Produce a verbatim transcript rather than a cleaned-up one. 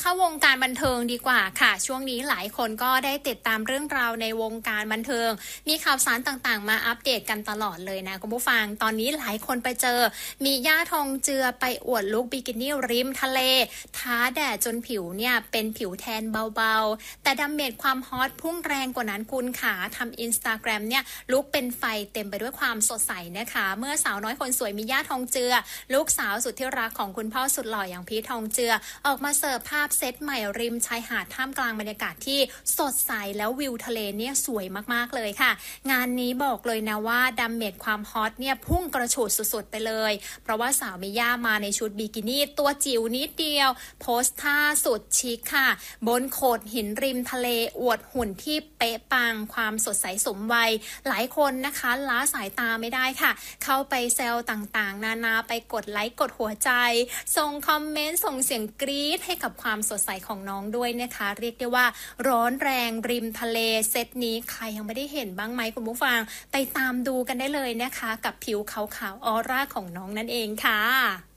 เข้าวงการบันเทิงดีกว่าค่ะช่วงนี้หลายคนก็ได้ติดตามเรื่องราวในวงการบันเทิงมีข่าวสารต่างๆมาอัปเดตกันตลอดเลยนะคุณผู้ฟังตอนนี้หลายคนไปเจอมีย่าทองเจือไปอวดลุคบิกินี่ริมทะเลท้าแดดจนผิวเนี่ยเป็นผิวแทนเบาๆแต่ดาเมจความฮอตพุ่งแรงกว่านั้นคุณขาทำอินสตาแกรมเนี่ยลุคเป็นไฟเต็มไปด้วยความสดใสนะคะเมื่อสาวน้อยคนสวยมีย่าทองเจือลูกสาวสุดที่รักของคุณพ่อสุดหล่ออย่างพีททองเจือออกมาเสิร์ฟภาพเซตใหม่ริมชายหาดท่ามกลางบรรยากาศที่สดใสแล้ววิวทะเลเนี่ยสวยมากๆเลยค่ะงานนี้บอกเลยนะว่าดัมเมจความฮอตเนี่ยพุ่งกระฉูดสุดๆไปเลยเพราะว่าสาวมิย่ามาในชุดบิกินี่ตัวจิ๋วนิดเดียวโพสท่าสุดชิคค่ะบนโขดหินริมทะเลอวดหุ่นที่เป๊ะปังความสดใสสมวัยหลายคนนะคะล้าสายตาไม่ได้ค่ะเข้าไปแซวต่างๆนานาไปกดไลค์กดหัวใจส่งคอมเมนต์ส่งเสียงกรี๊ดให้กับความสดใสของน้องด้วยนะคะเรียกได้ว่าร้อนแรงริมทะเลเซตนี้ใครยังไม่ได้เห็นบ้างไหมคุณผู้ฟังไปตามดูกันได้เลยนะคะกับผิวขาวๆออร่าของน้องนั่นเองค่ะ